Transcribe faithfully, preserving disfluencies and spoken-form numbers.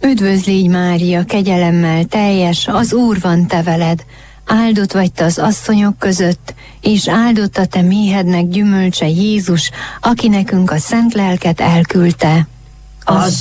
Üdvözlégy Mária, kegyelemmel teljes, az Úr van te veled. Áldott vagy te az asszonyok között, és áldott a te méhednek gyümölcse Jézus, aki nekünk a szent lelket elküldte. Az